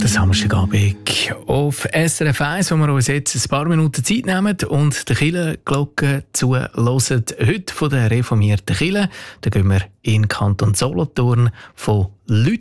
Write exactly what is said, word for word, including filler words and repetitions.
Der Samstagabend auf S R F eins, wo wir uns jetzt ein paar Minuten Zeit nehmen und die Kirchenglocke zuhören. Heute von der reformierten Kirche. Da gehen wir in Kanton Solothurn von Leuten